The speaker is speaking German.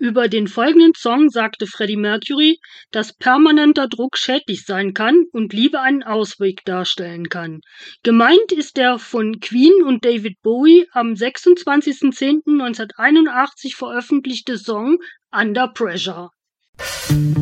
Über den folgenden Song sagte Freddie Mercury, dass permanenter Druck schädlich sein kann und Liebe einen Ausweg darstellen kann. Gemeint ist der von Queen und David Bowie am 26.10.1981 veröffentlichte Song Under Pressure.